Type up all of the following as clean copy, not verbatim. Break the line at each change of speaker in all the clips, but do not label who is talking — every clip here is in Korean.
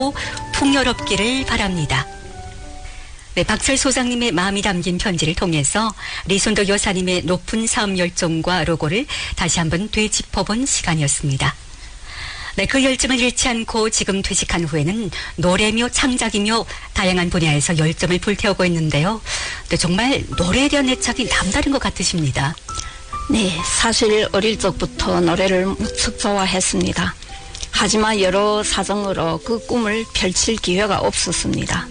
풍요롭기를 바랍니다. 네, 박철 소장님의 마음이 담긴 편지를 통해서 리손도 여사님의 높은 사업 열정과 로고를 다시 한번 되짚어본 시간이었습니다. 네, 그 열정을 잃지 않고 지금 퇴직한 후에는 노래며 창작이며 다양한 분야에서 열정을 불태우고 있는데요. 네, 정말 노래에 대한 애착이 남다른 것 같으십니다.
네, 사실 어릴 적부터 노래를 무척 좋아했습니다. 하지만 여러 사정으로 그 꿈을 펼칠 기회가 없었습니다.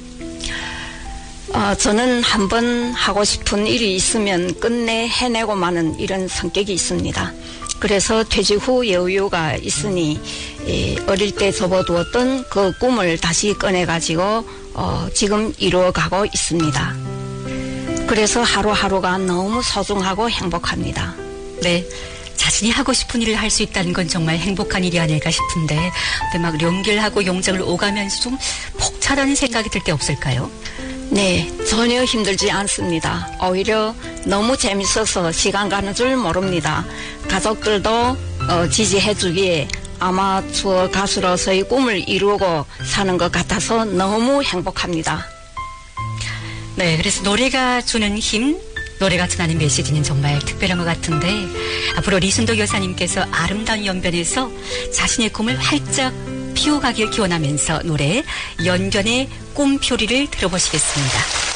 저는 한번 하고 싶은 일이 있으면 끝내 해내고 마는 이런 성격이 있습니다. 그래서 퇴직 후 여유가 있으니 어릴 때 접어두었던 그 꿈을 다시 꺼내가지고 지금 이루어가고 있습니다. 그래서 하루하루가 너무 소중하고 행복합니다.
네, 자신이 하고 싶은 일을 할 수 있다는 건 정말 행복한 일이 아닐까 싶은데, 막 연결하고 용정을 오가면서 좀 벅차다는 생각이 들 때 없을까요?
네, 전혀 힘들지 않습니다. 오히려 너무 재밌어서 시간 가는 줄 모릅니다. 가족들도 지지해주기에 아마추어 가수로서의 꿈을 이루고 사는 것 같아서 너무 행복합니다.
네, 그래서 노래가 주는 힘, 노래가 전하는 메시지는 정말 특별한 것 같은데, 앞으로 리순도 여사님께서 아름다운 연변에서 자신의 꿈을 활짝 피워가길 기원하면서 노래 연변의 꿈표리를 들어보시겠습니다.